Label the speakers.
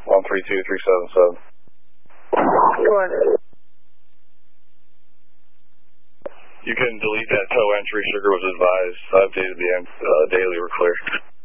Speaker 1: 132377.
Speaker 2: Go on.
Speaker 1: You can delete that tow entry. Sugar was advised. I've updated the daily. We're clear.